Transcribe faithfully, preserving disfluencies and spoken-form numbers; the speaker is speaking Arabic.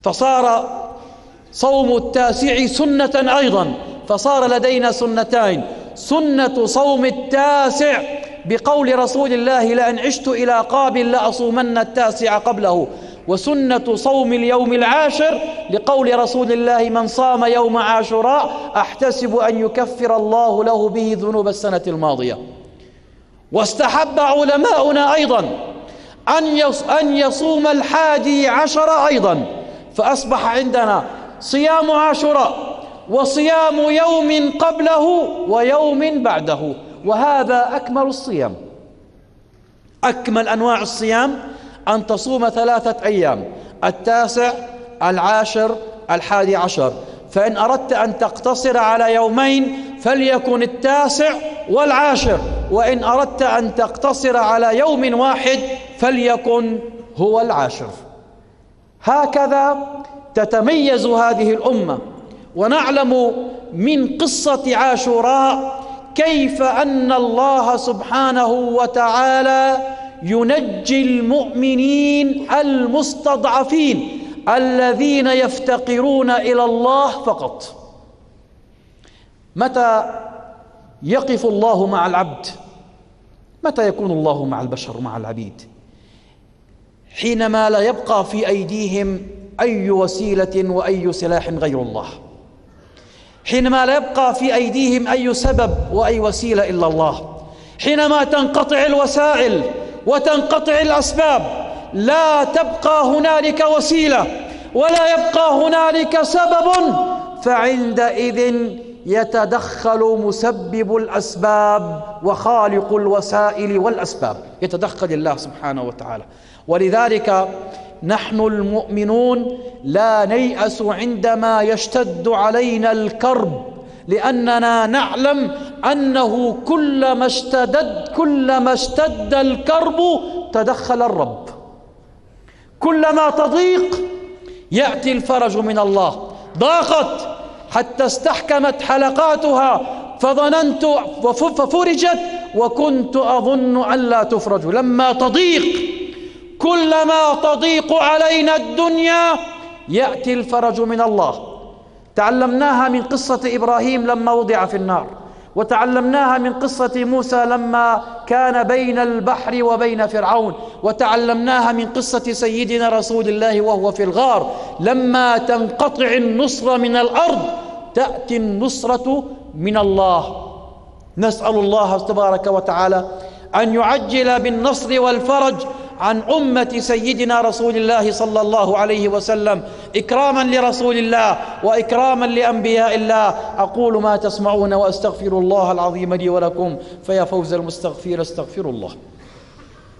فصار صوم التاسع سنة أيضا، فصار لدينا سنتين: سنة صوم التاسع بقول رسول الله: لأن عشت إلى قابل لأصومن التاسع قبله، وسنة صوم اليوم العاشر لقول رسول الله: من صام يوم عاشوراء أحتسب أن يكفر الله له به ذنوب السنة الماضية. واستحب علماؤنا أيضا أن يصوم الحادي عشر أيضا، فأصبح عندنا صيام عاشوراء وصيام يوم قبله ويوم بعده، وهذا أكمل الصيام. أكمل أنواع الصيام أن تصوم ثلاثة أيام: التاسع، العاشر، الحادي عشر. فإن أردت أن تقتصر على يومين فليكن التاسع والعاشر، وإن أردت أن تقتصر على يوم واحد فليكن هو العاشر. هكذا تتميز هذه الأمة. ونعلم من قصة عاشوراء كيف أن الله سبحانه وتعالى ينجي المؤمنين المستضعفين الذين يفتقرون إلى الله فقط. متى يقف الله مع العبد؟ متى يكون الله مع البشر ومع العبيد؟ حينما لا يبقى في أيديهم أي وسيلة وأي سلاح غير الله، حينما لا يبقى في أيديهم أي سبب وأي وسيلة إلا الله، حينما تنقطع الوسائل وتنقطع الأسباب، لا تبقى هنالك وسيلة ولا يبقى هنالك سبب، فعندئذ يتدخل مسبب الأسباب وخالق الوسائل والأسباب، يتدخل الله سبحانه وتعالى. ولذلك نحن المؤمنون لا نيأس عندما يشتد علينا الكرب، لأننا نعلم أنه كلما اشتد كلما اشتد الكرب تدخل الرب، كلما تضيق يأتي الفرج من الله. ضاقت حتى استحكمت حلقاتها فظننت ففرجت وكنت أظن أن لا تفرج. لما تضيق، كلما تضيق علينا الدنيا يأتي الفرج من الله. تعلمناها من قصة إبراهيم لما وضع في النار، وتعلمناها من قصة موسى لما كان بين البحر وبين فرعون، وتعلمناها من قصة سيدنا رسول الله وهو في الغار. لما تنقطع النصرة من الأرض تأتي النصرة من الله. نسأل الله تبارك وتعالى أن يعجل بالنصر والفرج عن أمة سيدنا رسول الله صلى الله عليه وسلم، إكراما لرسول الله وإكراما لأنبياء الله. أقول ما تسمعون وأستغفر الله العظيم لي ولكم، فيا فوز المستغفر استغفر الله.